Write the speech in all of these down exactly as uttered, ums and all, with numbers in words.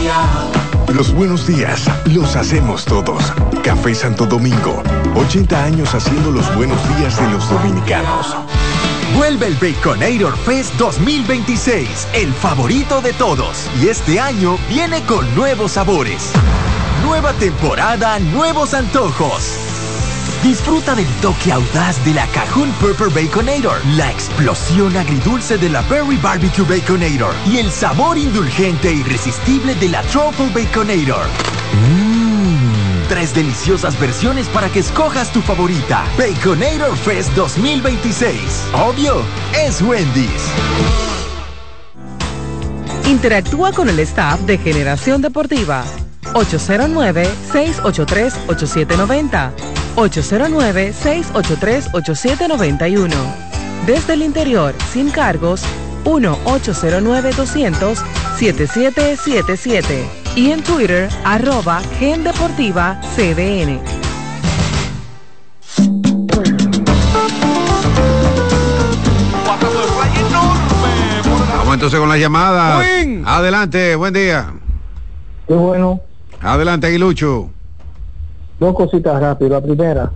día. Los buenos días los hacemos todos. Café Santo Domingo, ochenta años haciendo los buenos días de los dominicanos. Vuelve el Baconator Fest dos mil veintiséis, el favorito de todos. Y este año viene con nuevos sabores. Nueva temporada, nuevos antojos. Disfruta del toque audaz de la Cajun Pepper Baconator, la explosión agridulce de la Berry Barbecue Baconator y el sabor indulgente e irresistible de la Truffle Baconator. Mmm, tres deliciosas versiones para que escojas tu favorita. Baconator Fest dos mil veintiséis. Obvio, es Wendy's. Interactúa con el staff de Generación Deportiva. ocho cero nueve, seis ocho tres, ocho siete nueve cero. ocho cero nueve, seis ocho tres, ocho siete nueve uno. Desde el interior, sin cargos, uno ocho cero nueve, doscientos, setenta y siete setenta y siete. Y en Twitter, arroba Gen Deportiva C D N. Vamos entonces con las llamadas. Adelante, buen día. Qué bueno. Adelante, Aguilucho. Dos cositas rápido. La primera,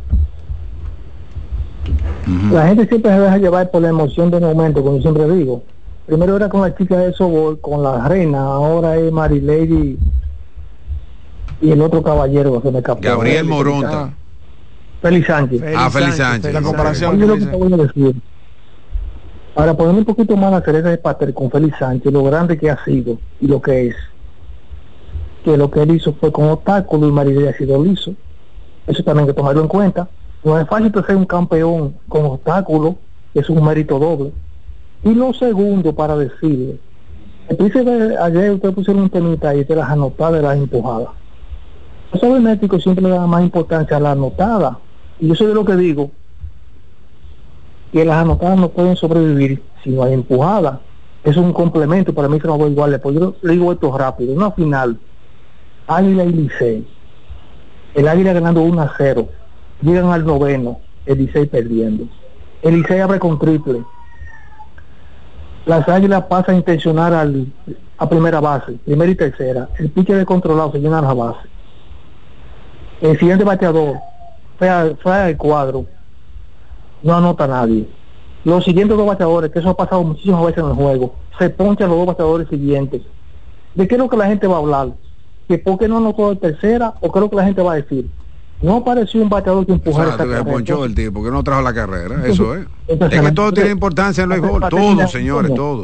uh-huh. La gente siempre se deja llevar por la emoción del momento, como siempre digo. Primero era con la chica de Sobol, con la reina, ahora es Marilady y el otro caballero que se me escapó. Gabriel Moronta. Félix Sánchez. Ah, Félix Sánchez. La comparación. Yo lo que te voy a decir, para poner un poquito más la cereza de pastel con Félix Sánchez, lo grande que ha sido y lo que es, que lo que él hizo fue con obstáculos y Marilady ha sido liso. Eso también hay que tomarlo en cuenta. No es fácil ser un campeón con obstáculos, es un mérito doble. Y lo segundo, para decirle, el príncipe, ayer usted pusieron un temita ahí de las anotadas y las empujadas. Los cibernéticos siempre le dan más importancia a la anotada. Y yo soy de lo que digo, que las anotadas no pueden sobrevivir si no hay empujadas. Eso es un complemento, para mí se no va igual. Pues yo le digo esto rápido, una final, Águila y Licey. El Águila ganando uno a cero, llegan al noveno, el Licey perdiendo. El Licey abre con triple. Las Águilas pasan a intencionar al, a primera base, primera y tercera. El pitcher de controlado se llena la base. El siguiente bateador fue, fue al cuadro, no anota a nadie. Los siguientes dos bateadores, que eso ha pasado muchísimas veces en el juego, se ponchan los dos bateadores siguientes. ¿De qué es lo que la gente va a hablar? ¿Que por qué no anotó de tercera? ¿O qué es lo que la gente va a decir? No apareció un bateador que empujara esta carrera. Ponchó el tipo, que no trajo la carrera, eso es. Entonces, es que todo tiene importancia en el béisbol, todo, señores, todo.